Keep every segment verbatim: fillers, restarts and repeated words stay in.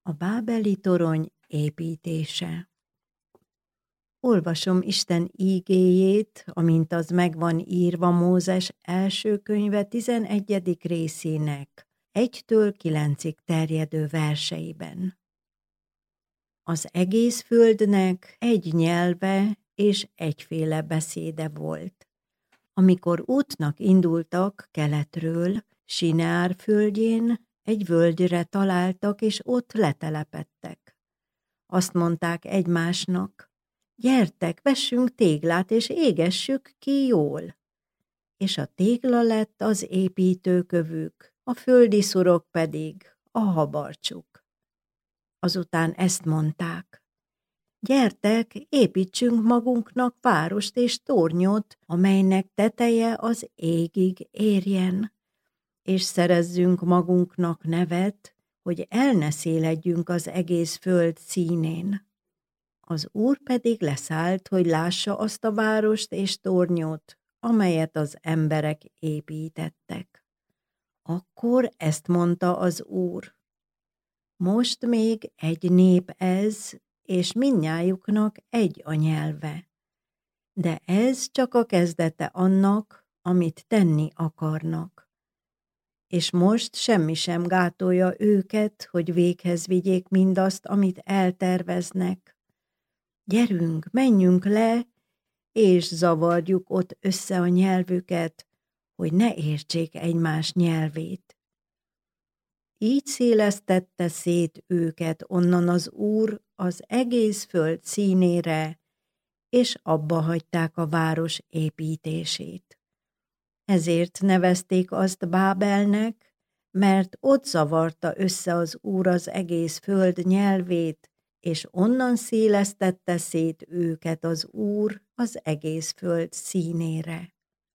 A bábeli torony építése. Olvasom Isten ígéjét, amint az meg van írva Mózes első könyve tizenegyedik részének egytől kilencig terjedő verseiben. Az egész földnek egy nyelve és egyféle beszéde volt. Amikor útnak indultak keletről, Sineár földjén, egy völgyre találtak, és ott letelepedtek. Azt mondták egymásnak: gyertek, vessünk téglát, és égessük ki jól. És a tégla lett az építőkövük, a földi szurok pedig a habarcsuk. Azután ezt mondták: gyertek, építsünk magunknak várost és tornyot, amelynek teteje az égig érjen, és szerezzünk magunknak nevet, hogy el ne széledjünk az egész föld színén. Az Úr pedig leszállt, hogy lássa azt a várost és tornyot, amelyet az emberek építettek. Akkor ezt mondta az Úr: most még egy nép ez, és mindnyájuknak egy a nyelve. De ez csak a kezdete annak, amit tenni akarnak. És most semmi sem gátolja őket, hogy véghez vigyék mindazt, amit elterveznek. Gyerünk, menjünk le, és zavarjuk ott össze a nyelvüket, hogy ne értsék egymás nyelvét. Így szélesztette szét őket onnan az Úr az egész föld színére, és abba hagyták a város építését. Ezért nevezték azt Bábelnek, mert ott zavarta össze az Úr az egész föld nyelvét, és onnan szélesztette szét őket az Úr az egész föld színére.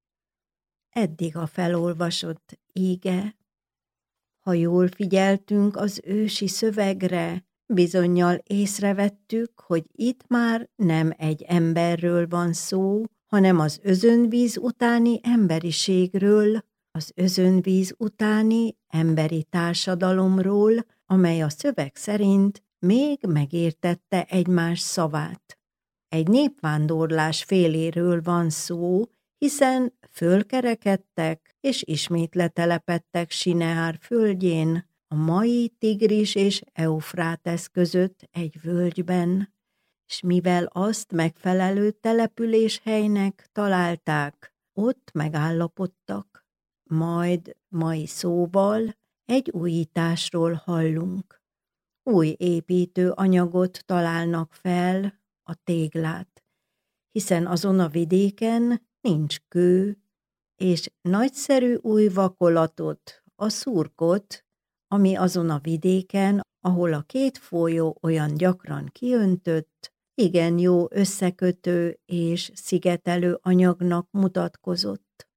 Eddig a felolvasott íge. Ha jól figyeltünk az ősi szövegre, bizonnyal észrevettük, hogy itt már nem egy emberről van szó, hanem az özönvíz utáni emberiségről, az özönvíz utáni emberi társadalomról, amely a szöveg szerint még megértette egymás szavát. Egy népvándorlás féléről van szó, hiszen fölkerekedtek és ismét letelepedtek Sineár földjén, a mai Tigris és Eufrátesz között egy völgyben, és mivel azt megfelelő településhelynek találták, ott megállapodtak. Majd mai szóval egy újításról hallunk. Új építő anyagot találnak fel, a téglát, hiszen azon a vidéken nincs kő, és nagyszerű új vakolatot, a szurkot, ami azon a vidéken, ahol a két folyó olyan gyakran kiöntött, igen jó összekötő és szigetelő anyagnak mutatkozott.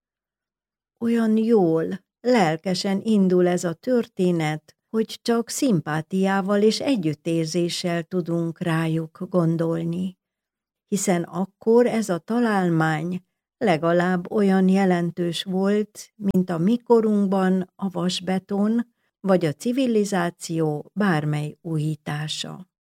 Olyan jól, lelkesen indul ez a történet, hogy csak szimpátiával és együttérzéssel tudunk rájuk gondolni, hiszen akkor ez a találmány legalább olyan jelentős volt, mint a mikorunkban a vasbeton, vagy a civilizáció bármely újítása.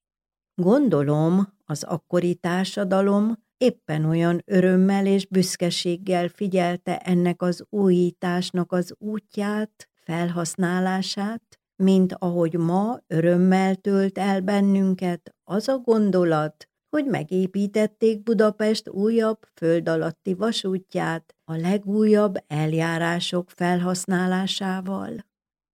Gondolom, az akkori társadalom éppen olyan örömmel és büszkeséggel figyelte ennek az újításnak az útját, felhasználását, mint ahogy ma örömmel tölt el bennünket az a gondolat, hogy megépítették Budapest újabb föld alatti vasútját a legújabb eljárások felhasználásával.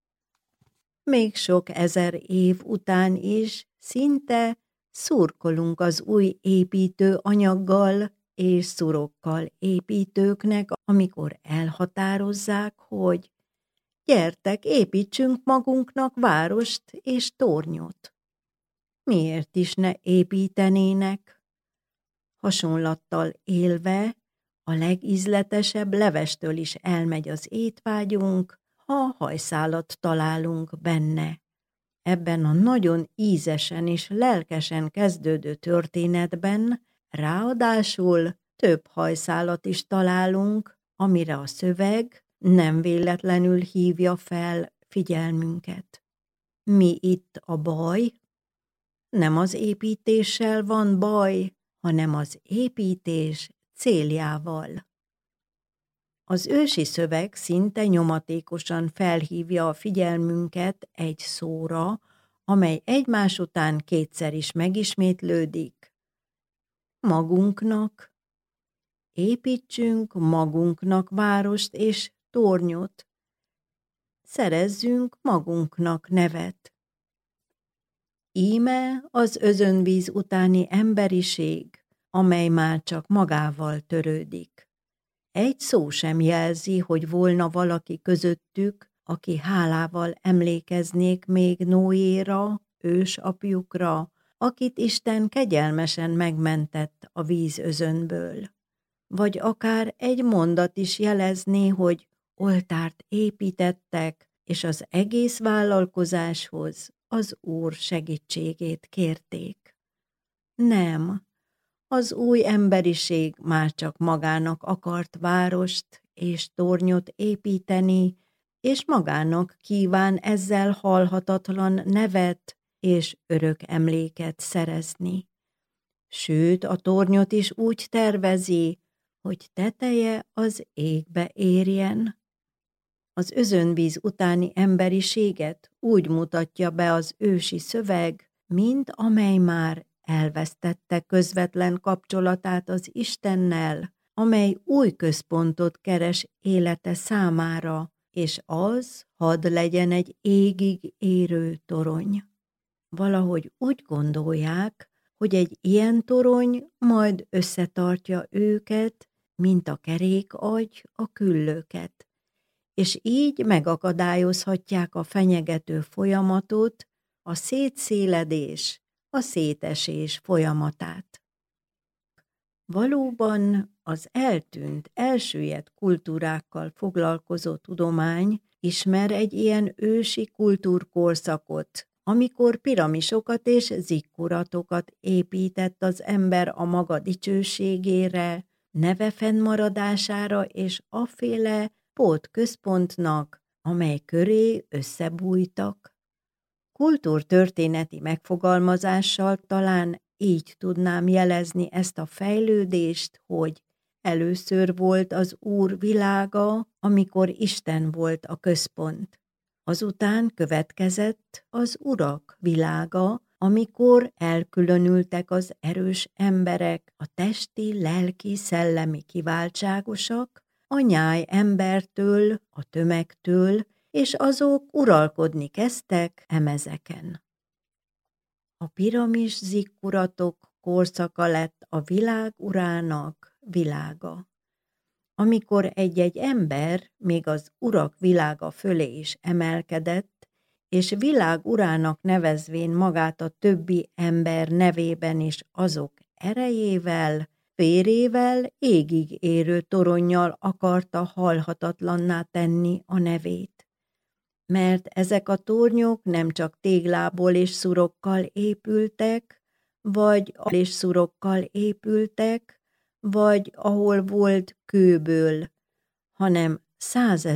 Még sok ezer év után is szinte szurkolunk az új építő anyaggal és szurokkal építőknek, amikor elhatározzák, hogy gyertek, építsünk magunknak várost és tornyot. Miért is ne építenének? Hasonlattal élve, a legízletesebb levestől is elmegy az étvágyunk, ha hajszálat találunk benne. Ebben a nagyon ízesen és lelkesen kezdődő történetben ráadásul több hajszálat is találunk, amire a szöveg nem véletlenül hívja fel figyelmünket. Mi itt a baj? Nem az építéssel van baj, hanem az építés céljával. Az ősi szöveg szinte nyomatékosan felhívja a figyelmünket egy szóra, amely egymás után kétszer is megismétlődik. Magunknak. Építsünk magunknak várost és tornyot. Szerezzünk magunknak nevet. Íme az özönvíz utáni emberiség, amely már csak magával törődik. Egy szó sem jelzi, hogy volna valaki közöttük, aki hálával emlékeznék még Noéra, ősapjukra, akit Isten kegyelmesen megmentett a vízözönből. Vagy akár egy mondat is jelezné, hogy oltárt építettek, és az egész vállalkozáshoz az Úr segítségét kérték. Nem, az új emberiség már csak magának akart várost és tornyot építeni, és magának kíván ezzel halhatatlan nevet és örök emléket szerezni. Sőt, a tornyot is úgy tervezi, hogy teteje az égbe érjen. Az özönvíz utáni emberiséget úgy mutatja be az ősi szöveg, mint amely már elvesztette közvetlen kapcsolatát az Istennel, amely új központot keres élete számára, és az hadd legyen egy égig érő torony. Valahogy úgy gondolják, hogy egy ilyen torony majd összetartja őket, mint a kerék agy a küllőket, és így megakadályozhatják a fenyegető folyamatot, a szétszéledés, a szétesés folyamatát. Valóban az eltűnt, elsüllyedt kultúrákkal foglalkozó tudomány ismer egy ilyen ősi kultúrkorszakot, amikor piramisokat és zikkuratokat épített az ember a maga dicsőségére, neve fennmaradására és afféle pótközpontnak, amely köré összebújtak. Kultúrtörténeti megfogalmazással talán így tudnám jelezni ezt a fejlődést, hogy először volt az Úr világa, amikor Isten volt a központ. Azután következett az urak világa, amikor elkülönültek az erős emberek, a testi, lelki, szellemi kiváltságosak, a nyáj embertől, a tömegtől, és azok uralkodni kezdtek emezeken. A piramis zikkuratok korszaka lett a világ urának világa. Amikor egy-egy ember még az urak világa fölé is emelkedett, és világ urának nevezvén magát a többi ember nevében is azok erejével, férével, égig érő toronnyal akarta halhatatlanná tenni a nevét. Mert ezek a tornyok nem csak téglából és szurokkal épültek, vagy és szurokkal épültek, vagy ahol volt kőből, hanem százezer